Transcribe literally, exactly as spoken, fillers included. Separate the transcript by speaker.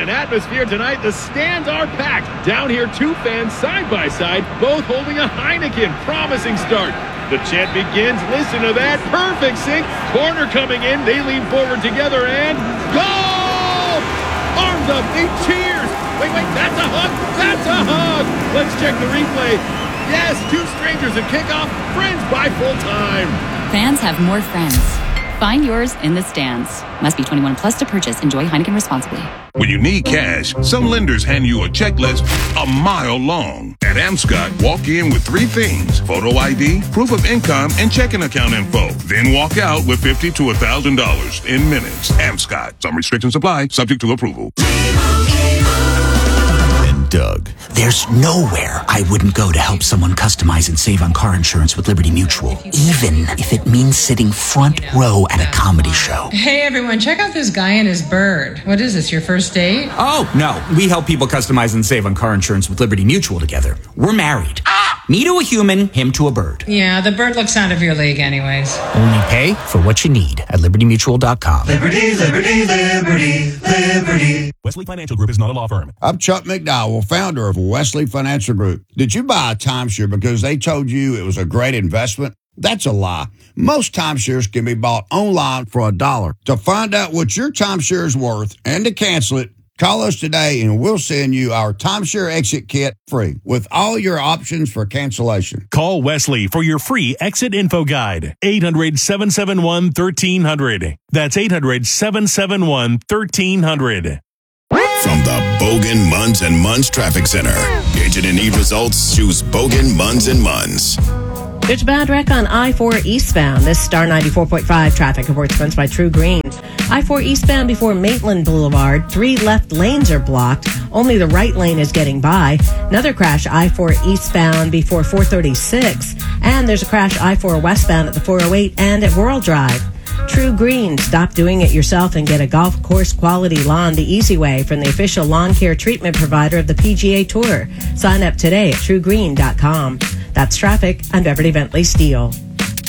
Speaker 1: an atmosphere tonight. The stands are packed. Down here, two fans side by side, both holding a Heineken. Promising start. The chant begins. Listen to that. Perfect sync. Corner coming in. They lean forward together and goal! Arms up. They cheers. Wait, wait. That's a hug. That's a hug. Let's check the replay. Yes, two strangers at kickoff. Friends by full time.
Speaker 2: Fans have more friends. Find yours in the stands. Must be twenty-one plus to purchase. Enjoy Heineken responsibly.
Speaker 3: When you need cash, some lenders hand you a checklist a mile long. At Amscot, walk in with three things: photo I D, proof of income, and checking account info. Then walk out with fifty to one thousand dollars in minutes. Amscot. Some restrictions apply, subject to approval.
Speaker 4: Doug. There's nowhere I wouldn't go to help someone customize and save on car insurance with Liberty Mutual, even if it means sitting front row at a comedy show.
Speaker 5: Hey everyone, check out this guy and his bird. What is this, your first date?
Speaker 4: Oh, no. We help people customize and save on car insurance with Liberty Mutual together. We're married. Ah! Me to a human, him to a bird.
Speaker 5: Yeah, the bird looks out of your league anyways.
Speaker 4: Only pay for what you need at liberty mutual dot com.
Speaker 6: Liberty, liberty, liberty, liberty.
Speaker 7: Wesley Financial Group is not a law firm.
Speaker 8: I'm Chuck McDowell, founder of Wesley Financial Group. Did you buy a timeshare because they told you it was a great investment? That's a lie. Most timeshares can be bought online for a dollar. To find out what your timeshare is worth and to cancel it, call us today and we'll send you our timeshare exit kit free with all your options for cancellation.
Speaker 7: Call Wesley for your free exit info guide. eight hundred, seven seven one, one three zero zero. That's eight hundred, seven seven one, one three zero zero.
Speaker 9: From the Bogan Munz and Munz Traffic Center. Agent and E results, choose Bogan Munz and Munz.
Speaker 10: There's a bad wreck on I four eastbound. This Star ninety-four point five traffic report sponsored by True Green. I four eastbound before Maitland Boulevard. Three left lanes are blocked. Only the right lane is getting by. Another crash I four eastbound before four thirty-six. And there's a crash I four westbound at the four oh eight and at World Drive. True Green. Stop doing it yourself and get a golf course quality lawn the easy way from the official lawn care treatment provider of the P G A Tour. Sign up today at true green dot com. That's traffic. I'm Beverly Bentley Steele.